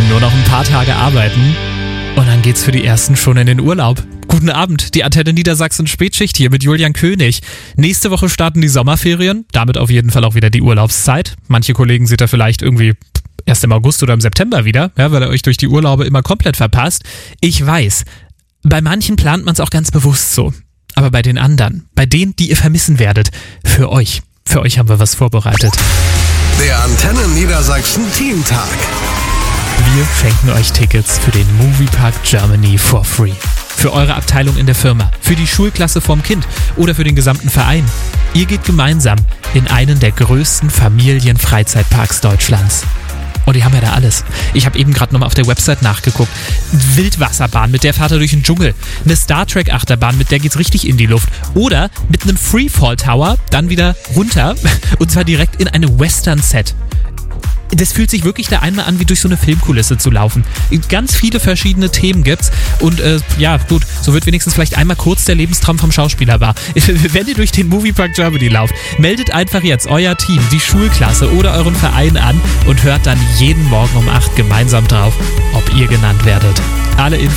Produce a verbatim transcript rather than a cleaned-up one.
Nur noch ein paar Tage arbeiten und dann geht's für die Ersten schon in den Urlaub. Guten Abend, die Antenne Niedersachsen Spätschicht hier mit Julian König. Nächste Woche starten die Sommerferien, damit auf jeden Fall auch wieder die Urlaubszeit. Manche Kollegen seht ihr vielleicht irgendwie erst im August oder im September wieder, ja, weil ihr euch durch die Urlaube immer komplett verpasst. Ich weiß, bei manchen plant man es auch ganz bewusst so. Aber bei den anderen, bei denen, die ihr vermissen werdet, für euch, für euch haben wir was vorbereitet. Der Antenne Niedersachsen Teamtag. Wir schenken euch Tickets für den Moviepark Germany for free. Für eure Abteilung in der Firma, für die Schulklasse vom Kind oder für den gesamten Verein. Ihr geht gemeinsam in einen der größten Familienfreizeitparks Deutschlands. Und die haben ja da alles. Ich habe eben gerade nochmal auf der Website nachgeguckt. Wildwasserbahn, mit der fahrt ihr durch den Dschungel. Eine Star Trek Achterbahn, mit der geht's richtig in die Luft. Oder mit einem Freefall Tower, dann wieder runter. Und zwar direkt in eine Western Set. Das fühlt sich wirklich da einmal an, wie durch so eine Filmkulisse zu laufen. Ganz viele verschiedene Themen gibt's und äh, ja gut, so wird wenigstens vielleicht einmal kurz der Lebenstraum vom Schauspieler wahr. Wenn ihr durch den Moviepark Germany lauft, meldet einfach jetzt euer Team, die Schulklasse oder euren Verein an und hört dann jeden Morgen um acht gemeinsam drauf, ob ihr genannt werdet. Alle Infos